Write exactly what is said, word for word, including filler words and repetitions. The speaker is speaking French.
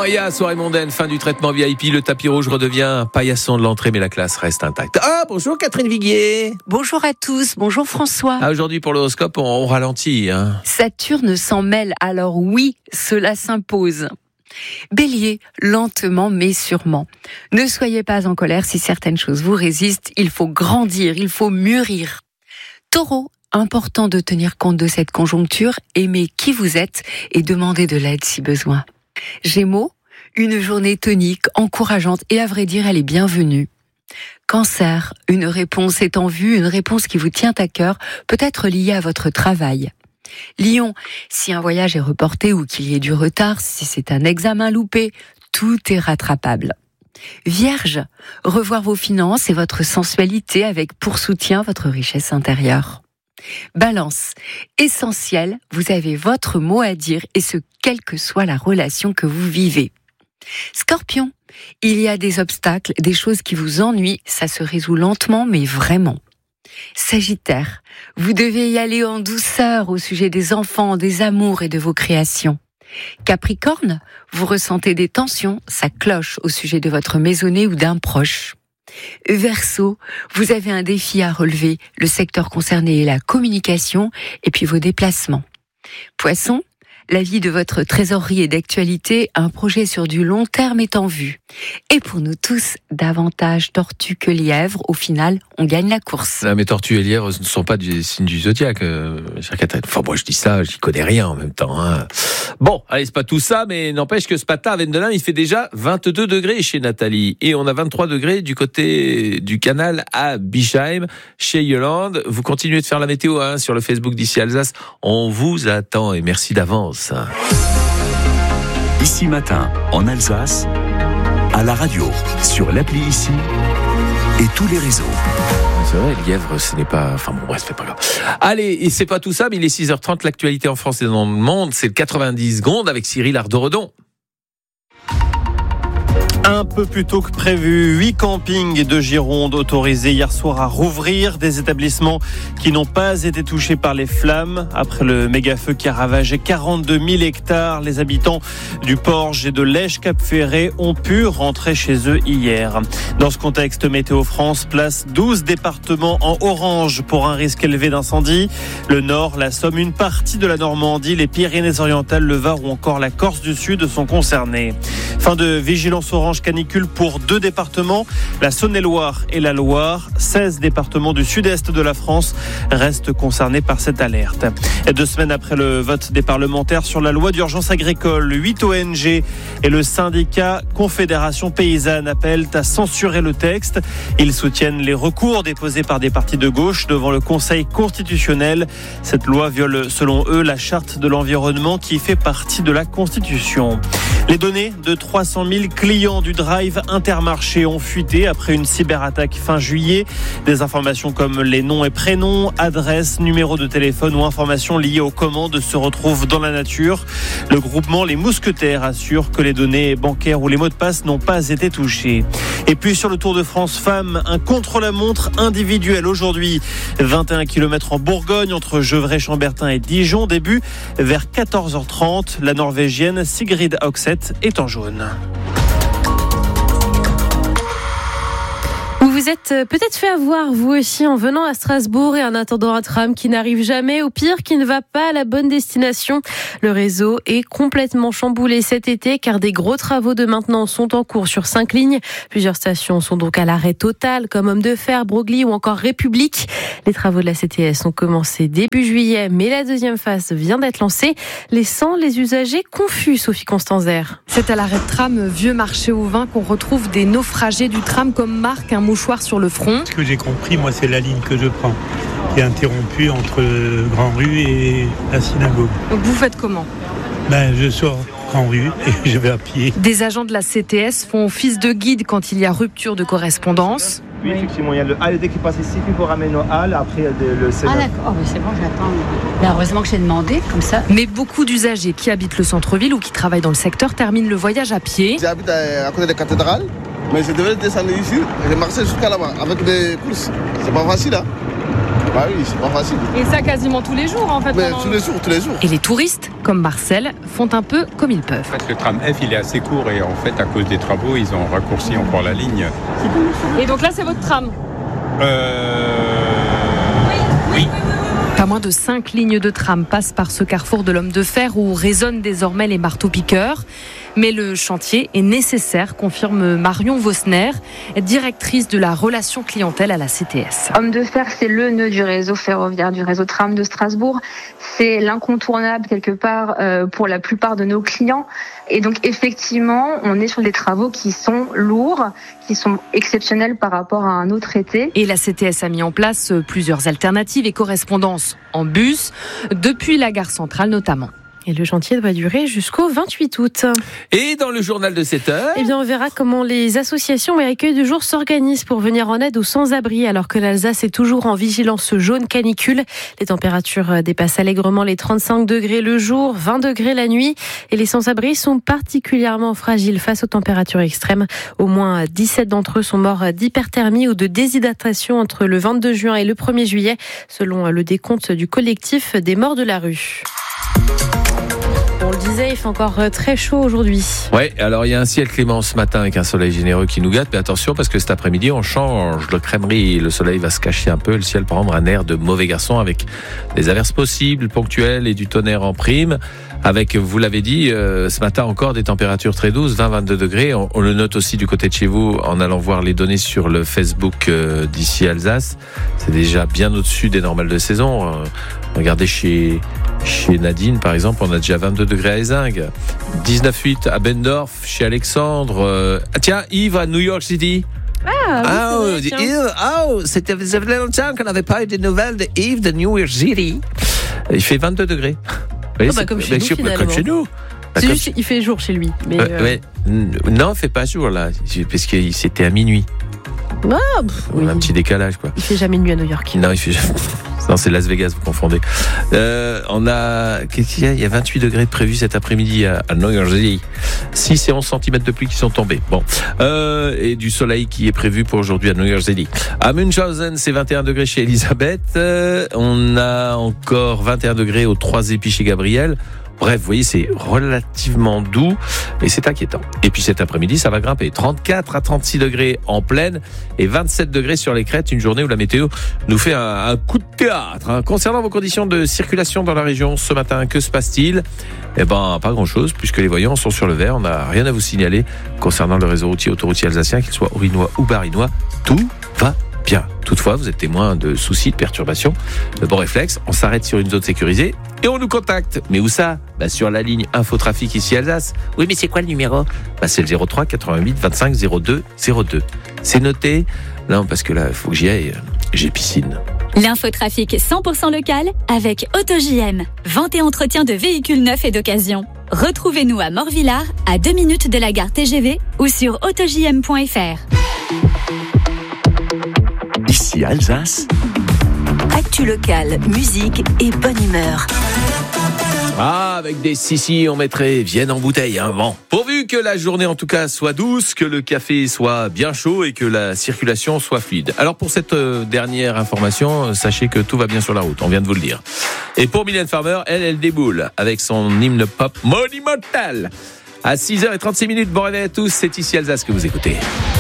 Moya, soirée mondaine, fin du traitement V I P. Le tapis rouge redevient paillasson de l'entrée, mais la classe reste intacte. Ah, bonjour Catherine Viguier. Bonjour à tous, bonjour François. Ah, aujourd'hui pour l'horoscope, on, on ralentit. Hein. Saturne s'en mêle, alors oui, cela s'impose. Bélier, lentement mais sûrement. Ne soyez pas en colère si certaines choses vous résistent, il faut grandir, il faut mûrir. Taureau, important de tenir compte de cette conjoncture, aimez qui vous êtes et demandez de l'aide si besoin. Gémeaux, une journée tonique, encourageante et à vrai dire, elle est bienvenue. Cancer, une réponse est en vue, une réponse qui vous tient à cœur, peut-être liée à votre travail. Lion, si un voyage est reporté ou qu'il y ait du retard, si c'est un examen loupé, tout est rattrapable. Vierge, revoir vos finances et votre sensualité avec pour soutien votre richesse intérieure. Balance, essentiel, vous avez votre mot à dire et ce, quelle que soit la relation que vous vivez. Scorpion, il y a des obstacles, des choses qui vous ennuient, ça se résout lentement mais vraiment. Sagittaire, vous devez y aller en douceur au sujet des enfants, des amours et de vos créations. Capricorne, vous ressentez des tensions, ça cloche au sujet de votre maisonnée ou d'un proche. Verseau, vous avez un défi à relever, le secteur concerné est la communication et puis vos déplacements. Poisson, la vie de votre trésorerie est d'actualité, un projet sur du long terme est en vue. Et pour nous tous, davantage tortues que lièvres, au final, on gagne la course. Ah, mais tortues et lièvres ne sont pas du signe du zodiaque, euh, chère Catherine. Enfin, moi je dis ça, j'y connais rien en même temps. Hein. Bon, allez, c'est pas tout ça, mais n'empêche que ce matin, à Vendelin, il fait déjà vingt-deux degrés chez Nathalie. Et on a vingt-trois degrés du côté du canal à Bischheim, chez Yolande. Vous continuez de faire la météo hein, sur le Facebook d'ici Alsace. On vous attend et merci d'avance. Ici Matin, en Alsace, à la radio, sur l'appli Ici et tous les réseaux. C'est vrai, lièvre, ce n'est pas... Enfin bon, bref, c'est pas grave. Allez, et c'est pas tout ça, mais il est six heures trente, l'actualité en France et dans le monde, c'est le quatre-vingt-dix secondes avec Cyril Ardoredon. Un peu plus tôt que prévu, huit campings de Gironde autorisés hier soir à rouvrir, des établissements qui n'ont pas été touchés par les flammes. Après le méga-feu qui a ravagé quarante-deux mille hectares, les habitants du Porge et de Lège-Cap-Ferré ont pu rentrer chez eux hier. Dans ce contexte, Météo France place douze départements en orange pour un risque élevé d'incendie. Le Nord, la Somme, une partie de la Normandie, les Pyrénées-Orientales, le Var ou encore la Corse du Sud sont concernés. Fin de vigilance orange canicule pour deux départements, la Saône-et-Loire et la Loire. seize départements du sud-est de la France restent concernés par cette alerte. Et deux semaines après le vote des parlementaires sur la loi d'urgence agricole, huit O N G et le syndicat Confédération Paysanne appellent à censurer le texte. Ils soutiennent les recours déposés par des partis de gauche devant le Conseil constitutionnel. Cette loi viole selon eux la charte de l'environnement qui fait partie de la Constitution. Les données de trois cent mille clients du Drive Intermarché ont fuité après une cyberattaque fin juillet. Des informations comme les noms et prénoms, adresses, numéros de téléphone ou informations liées aux commandes se retrouvent dans la nature. Le groupement Les Mousquetaires assure que les données bancaires ou les mots de passe n'ont pas été touchés. Et puis sur le Tour de France Femmes, un contre-la-montre individuel aujourd'hui. vingt et un kilomètres en Bourgogne entre Gevrey-Chambertin et Dijon. Début vers quatorze heures trente. La Norvégienne Sigrid Hogseth est en jaune. Vous vous êtes peut-être fait avoir, vous aussi, en venant à Strasbourg et en attendant un tram qui n'arrive jamais, ou pire, qui ne va pas à la bonne destination. Le réseau est complètement chamboulé cet été, car des gros travaux de maintenance sont en cours sur cinq lignes. Plusieurs stations sont donc à l'arrêt total, comme Homme de Fer, Broglie ou encore République. Les travaux de la C T S ont commencé début juillet, mais la deuxième phase vient d'être lancée, laissant les usagers confus, Sophie Constanzer. C'est à l'arrêt de tram Vieux Marché au Vin qu'on retrouve des naufragés du tram comme Marc, un mouchoir sur le front. Ce que j'ai compris, moi, c'est la ligne que je prends, qui est interrompue entre Grand Rue et la synagogue. Donc vous faites comment ? Ben, je sors Grand Rue et je vais à pied. Des agents de la C T S font office de guide quand il y a rupture de correspondance. Oui, effectivement, il y a le hall dès qu'il passe ici, puis il faut ramener nos halles, après il y a le C neuf. Ah d'accord, oh, mais c'est bon, j'attends. Ben, heureusement que j'ai demandé, comme ça. Mais beaucoup d'usagers qui habitent le centre-ville ou qui travaillent dans le secteur terminent le voyage à pied. J'habite à, à côté de la cathédrale, mais je devais descendre ici, j'ai marché jusqu'à là-bas avec des courses. C'est pas facile, hein. Bah oui, c'est pas facile. Et ça quasiment tous les jours en fait. Mais pendant... tous les jours, tous les jours. Et les touristes, comme Marcel, font un peu comme ils peuvent. En fait, le tram F, il est assez court et en fait, à cause des travaux, ils ont raccourci encore la ligne. Et donc là, c'est votre tram ? Euh... Oui. Pas moins de cinq lignes de tram passent par ce carrefour de l'homme de fer où résonnent désormais les marteaux-piqueurs. Mais le chantier est nécessaire, confirme Marion Vosner, directrice de la relation clientèle à la C T S. Homme de fer, c'est le nœud du réseau ferroviaire, du réseau tram de Strasbourg. C'est l'incontournable quelque part euh, pour la plupart de nos clients. Et donc effectivement, on est sur des travaux qui sont lourds, qui sont exceptionnels par rapport à un autre été. Et la C T S a mis en place plusieurs alternatives et correspondances en bus, depuis la gare centrale notamment. Et le chantier doit durer jusqu'au vingt-huit août. Et dans le journal de sept heures, eh bien, on verra comment les associations et accueils de jour s'organisent pour venir en aide aux sans-abri, alors que l'Alsace est toujours en vigilance jaune canicule. Les températures dépassent allègrement les trente-cinq degrés le jour, vingt degrés la nuit. Et les sans-abri sont particulièrement fragiles face aux températures extrêmes. Au moins dix-sept d'entre eux sont morts d'hyperthermie ou de déshydratation entre le vingt-deux juin et le premier juillet, selon le décompte du collectif des morts de la rue. On le disait, il fait encore très chaud aujourd'hui. Ouais, alors il y a un ciel clément ce matin avec un soleil généreux qui nous gâte, mais attention parce que cet après-midi on change de crèmerie, le soleil va se cacher un peu, le ciel prendre un air de mauvais garçon avec des averses possibles, ponctuelles et du tonnerre en prime. Avec, vous l'avez dit, euh, ce matin encore des températures très douces, vingt à vingt-deux degrés. On, on le note aussi du côté de chez vous en allant voir les données sur le Facebook euh, d'ici Alsace. C'est déjà bien au-dessus des normales de saison. Euh, regardez chez... Chez Nadine, par exemple, on a déjà vingt-deux degrés à Ézingue, dix-neuf virgule huit à Bendorf, chez Alexandre. Euh... Ah, tiens, Yves à New York City. Ah, oui, ah, vrai, Yves, oh, c'était ça faisait longtemps qu'on n'avait pas eu des nouvelles de Yves de New York City. Il fait vingt-deux degrés. Oui, oh, bah, comme, chez nous, finalement. Comme chez nous. C'est juste qu'il fait jour chez lui. Mais euh, euh... ouais. Non, il fait pas jour là, parce que c'était à minuit. Ah, pff, on oui. a un petit décalage, quoi. Il fait jamais nuit à New York. Non, il fait jamais. Non, c'est Las Vegas, vous confondez. Euh, on a, qu'est-ce qu'il y a? Il y a vingt-huit degrés de prévu cet après-midi à, à New York City. six et onze centimètres de pluie qui sont tombés. Bon. Euh, et du soleil qui est prévu pour aujourd'hui à New York City. À Münchhausen, c'est vingt et un degrés chez Elisabeth. Euh, on a encore vingt et un degrés aux Trois Épis chez Gabriel. Bref, vous voyez, c'est relativement doux et c'est inquiétant. Et puis cet après-midi, ça va grimper. trente-quatre à trente-six degrés en plaine et vingt-sept degrés sur les crêtes. Une journée où la météo nous fait un, un coup de théâtre. Hein. Concernant vos conditions de circulation dans la région ce matin, que se passe-t-il? Eh ben, pas grand-chose, puisque les voyants sont sur le vert. On n'a rien à vous signaler concernant le réseau routier autoroutier alsacien, qu'il soit orinois ou barinois. Tout va bien. Toutefois, vous êtes témoin de soucis, de perturbations. Le bon réflexe, on s'arrête sur une zone sécurisée et on nous contacte. Mais où ça? Bah, sur la ligne Infotrafic ici Alsace. Oui, mais c'est quoi le numéro? Bah, c'est le zéro trois quatre-vingt-huit vingt-cinq zéro deux zéro deux. C'est noté? Non, parce que là, il faut que j'y aille. J'ai piscine. L'infotrafic cent pour cent local avec AutoJM. Vente et entretien de véhicules neufs et d'occasion. Retrouvez-nous à Morvillard, à deux minutes de la gare T G V ou sur auto j m point f r. Ici Alsace. Actu locale, musique et bonne humeur. Ah, avec des sissi, on mettrait Vienne en bouteille, hein, bon. Pourvu que la journée, en tout cas, soit douce, que le café soit bien chaud et que la circulation soit fluide. Alors, pour cette euh, dernière information, sachez que tout va bien sur la route, on vient de vous le dire. Et pour Mylène Farmer, elle, elle déboule avec son hymne pop Monumental. À six heures trente-six minutes, bon réveil à tous, c'est ici Alsace que vous écoutez.